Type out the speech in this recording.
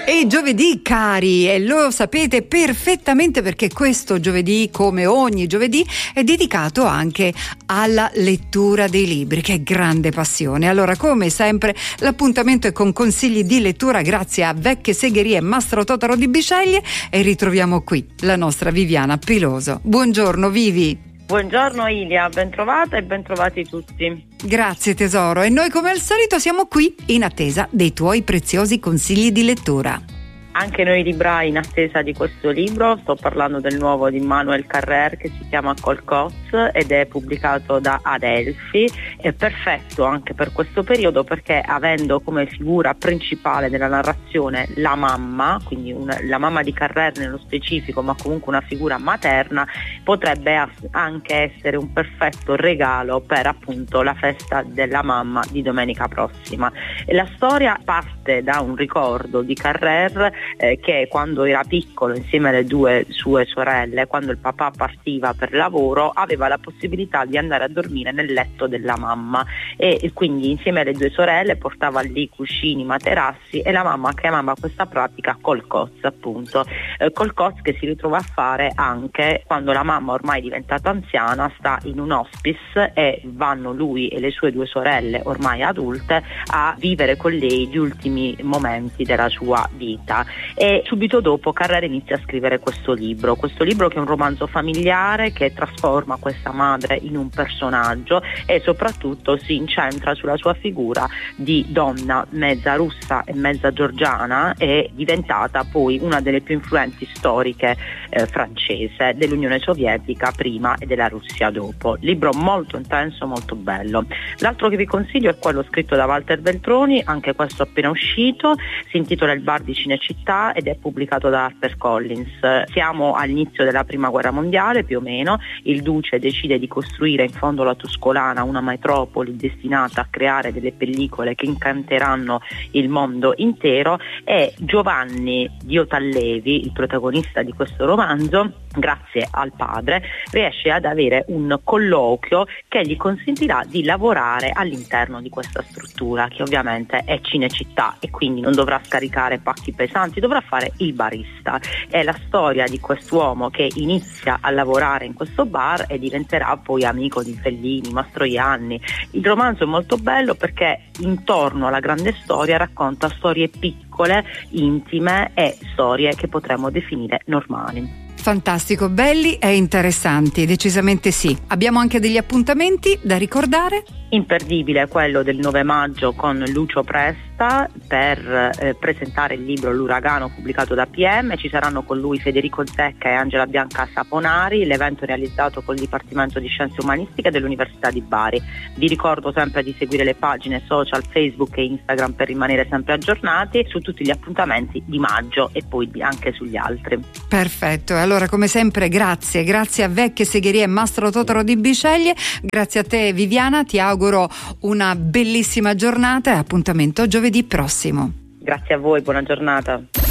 E giovedì, cari, e lo sapete perfettamente perché questo giovedì, come ogni giovedì, è dedicato anche alla lettura dei libri, che è grande passione. Allora, come sempre, l'appuntamento è con consigli di lettura grazie a Vecchie Segherie Mastro Totaro di Bisceglie e ritroviamo qui la nostra Viviana Piloso. Buongiorno Vivi. Buongiorno Ilia, ben trovata e ben trovati tutti. Grazie tesoro, e noi come al solito siamo qui in attesa dei tuoi preziosi consigli di lettura. Anche noi librai in attesa di questo libro, sto parlando del nuovo di Emmanuel Carrère che si chiama Colcoz ed è pubblicato da Adelphi. È perfetto anche per questo periodo perché avendo come figura principale della narrazione la mamma, quindi la mamma di Carrère nello specifico, ma comunque una figura materna, potrebbe anche essere un perfetto regalo per appunto la festa della mamma di domenica prossima. E la storia parte da un ricordo di Carrère che quando era piccolo insieme alle due sue sorelle, quando il papà partiva per lavoro, aveva la possibilità di andare a dormire nel letto della mamma e quindi insieme alle due sorelle portava lì cuscini, materassi e la mamma chiamava questa pratica colcoz, appunto. Colcoz che si ritrova a fare anche quando la mamma ormai diventata anziana sta in un hospice e vanno lui e le sue due sorelle ormai adulte a vivere con lei gli ultimi momenti della sua vita. E subito dopo Carrère inizia a scrivere questo libro che è un romanzo familiare che trasforma questa madre in un personaggio e soprattutto si incentra sulla sua figura di donna mezza russa e mezza georgiana e diventata poi una delle più influenti storiche francese dell'Unione Sovietica prima e della Russia dopo. Libro molto intenso, molto bello. L'altro che vi consiglio è quello scritto da Walter Veltroni, anche questo appena uscito, si intitola Il bar di Cinecittà ed è pubblicato da HarperCollins. Siamo all'inizio della prima guerra mondiale più o meno, il duce decide di costruire in fondo alla Tuscolana una metropoli destinata a creare delle pellicole che incanteranno il mondo intero e Giovanni Diotallevi, il protagonista di questo romanzo, grazie al padre riesce ad avere un colloquio che gli consentirà di lavorare all'interno di questa struttura che ovviamente è Cinecittà e quindi non dovrà scaricare pacchi pesanti, dovrà fare il barista. È la storia di quest'uomo che inizia a lavorare in questo bar e diventerà poi amico di Fellini, Mastroianni. Il romanzo è molto bello perché intorno alla grande storia racconta storie piccole, intime e storie che potremmo definire normali. Fantastico, belli e interessanti, decisamente sì. Abbiamo anche degli appuntamenti da ricordare? Imperdibile quello del 9 maggio con Lucio Presta per presentare il libro L'Uragano pubblicato da PM. Ci saranno con lui Federico Zecca e Angela Bianca Saponari, l'evento realizzato col Dipartimento di Scienze Umanistiche dell'Università di Bari. Vi ricordo sempre di seguire le pagine social Facebook e Instagram per rimanere sempre aggiornati su tutti gli appuntamenti di maggio e poi anche sugli altri. Perfetto, allora come sempre grazie a Vecchie Segherie Mastro Totaro di Bisceglie, grazie a te Viviana, ti auguro una bellissima giornata e appuntamento giovedì prossimo. Grazie a voi, buona giornata.